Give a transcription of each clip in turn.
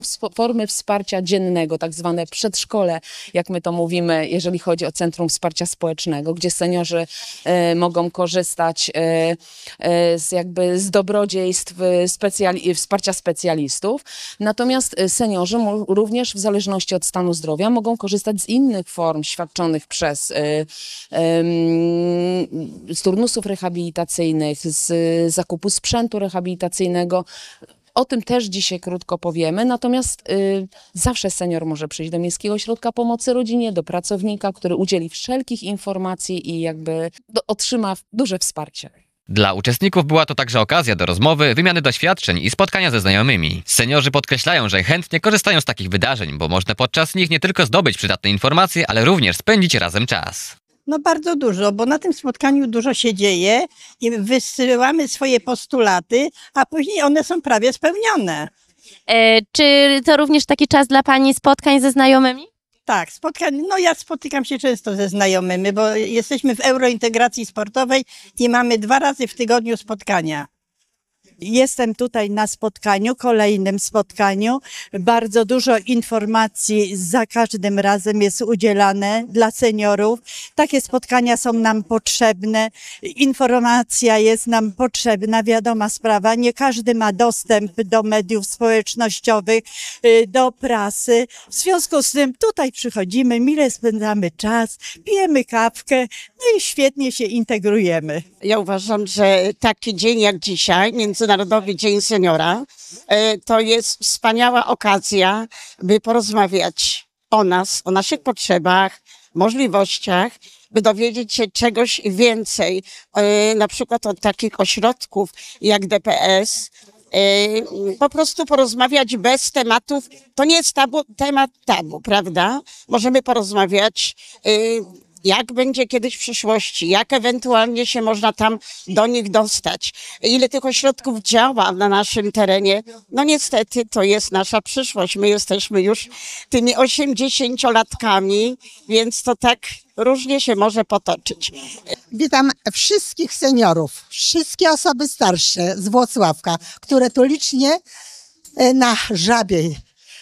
formy wsparcia dziennego, tak zwane przedszkole, jak my to mówimy, jeżeli chodzi o Centrum Wsparcia Społecznego, gdzie seniorzy mogą korzystać z dobrodziejstw wsparcia specjalistów. Natomiast seniorzy również w zależności od stanu zdrowia mogą korzystać z innych form świadczonych z turnusów rehabilitacyjnych, z zakupu sprzętu rehabilitacyjnego. O tym też dzisiaj krótko powiemy, natomiast zawsze senior może przyjść do Miejskiego Ośrodka Pomocy Rodzinie, do pracownika, który udzieli wszelkich informacji i otrzyma duże wsparcie. Dla uczestników była to także okazja do rozmowy, wymiany doświadczeń i spotkania ze znajomymi. Seniorzy podkreślają, że chętnie korzystają z takich wydarzeń, bo można podczas nich nie tylko zdobyć przydatne informacje, ale również spędzić razem czas. No bardzo dużo, bo na tym spotkaniu dużo się dzieje i wysyłamy swoje postulaty, a później one są prawie spełnione. Czy to również taki czas dla Pani spotkań ze znajomymi? Tak, ja spotykam się często ze znajomymi, bo jesteśmy w Eurointegracji Sportowej i mamy 2 razy w tygodniu spotkania. Jestem tutaj na spotkaniu, kolejnym spotkaniu. Bardzo dużo informacji za każdym razem jest udzielane dla seniorów. Takie spotkania są nam potrzebne. Informacja jest nam potrzebna, wiadoma sprawa. Nie każdy ma dostęp do mediów społecznościowych, do prasy. W związku z tym tutaj przychodzimy, mile spędzamy czas, pijemy kawkę, no i świetnie się integrujemy. Ja uważam, że taki dzień jak dzisiaj, Międzynarodowy Dzień Seniora, to jest wspaniała okazja, by porozmawiać o nas, o naszych potrzebach, możliwościach, by dowiedzieć się czegoś więcej, na przykład od takich ośrodków jak DPS, po prostu porozmawiać bez tematów. To nie jest temat tabu, prawda? Możemy porozmawiać, jak będzie kiedyś w przyszłości, jak ewentualnie się można tam do nich dostać, ile tych ośrodków działa na naszym terenie. No niestety to jest nasza przyszłość. My jesteśmy już tymi 80-latkami, więc to tak różnie się może potoczyć. Witam wszystkich seniorów, wszystkie osoby starsze z Włocławka, które tu licznie na Żabiej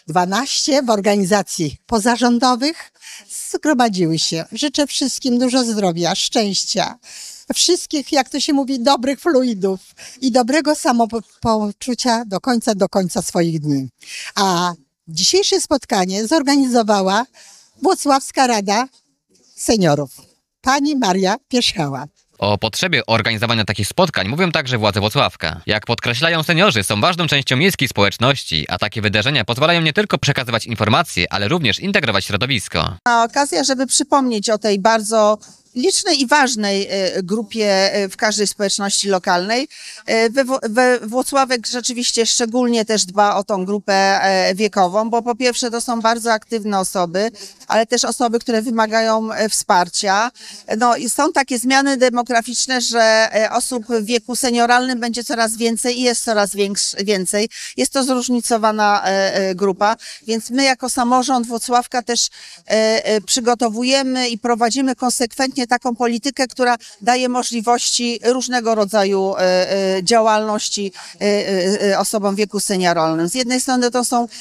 12 w organizacji pozarządowych zgromadziły się. Życzę wszystkim dużo zdrowia, szczęścia, wszystkich, jak to się mówi, dobrych fluidów i dobrego samopoczucia do końca swoich dni. A dzisiejsze spotkanie zorganizowała Włocławska Rada Seniorów, pani Maria Pierzchała. O potrzebie organizowania takich spotkań mówią także władze Włocławka. Jak podkreślają seniorzy, są ważną częścią miejskiej społeczności, a takie wydarzenia pozwalają nie tylko przekazywać informacje, ale również integrować środowisko. Okazja, żeby przypomnieć o tej bardzo licznej i ważnej grupie w każdej społeczności lokalnej. Włocławek rzeczywiście szczególnie też dba o tą grupę wiekową, bo po pierwsze to są bardzo aktywne osoby, ale też osoby, które wymagają wsparcia. No i są takie zmiany demograficzne, że osób w wieku senioralnym będzie coraz więcej i jest coraz więcej. Jest to zróżnicowana grupa, więc my jako samorząd Włocławka też przygotowujemy i prowadzimy konsekwentnie taką politykę, która daje możliwości różnego rodzaju działalności osobom w wieku senioralnym. Z jednej strony to są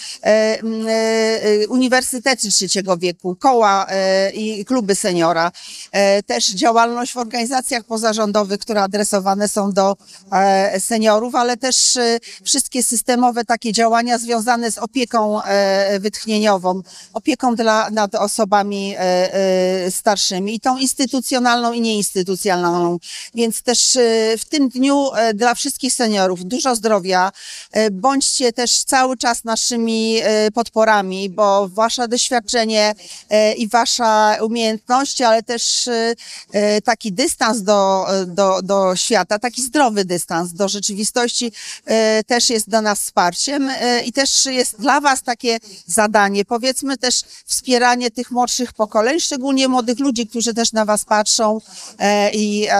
uniwersytety trzeciego wieku, koła i kluby seniora, też działalność w organizacjach pozarządowych, które adresowane są do seniorów, ale też wszystkie systemowe takie działania związane z opieką wytchnieniową, opieką nad osobami starszymi i tą instytucjonalną i nieinstytucjonalną. Więc też w tym dniu dla wszystkich seniorów dużo zdrowia. Bądźcie też cały czas naszymi podporami, bo wasze doświadczenie i wasza umiejętności, ale też taki dystans do świata, taki zdrowy dystans do rzeczywistości też jest dla nas wsparciem i też jest dla was takie zadanie, powiedzmy też wspieranie tych młodszych pokoleń, szczególnie młodych ludzi, którzy też na was patrzą i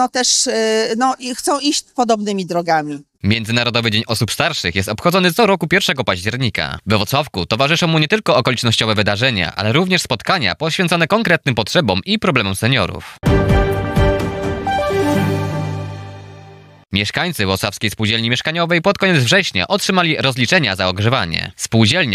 chcą iść podobnymi drogami. Międzynarodowy Dzień Osób Starszych jest obchodzony co roku 1 października. We Włocławku towarzyszą mu nie tylko okolicznościowe wydarzenia, ale również spotkania poświęcone konkretnym potrzebom i problemom seniorów. Mieszkańcy Włocławskiej Spółdzielni Mieszkaniowej pod koniec września otrzymali rozliczenia za ogrzewanie. Spółdzielnia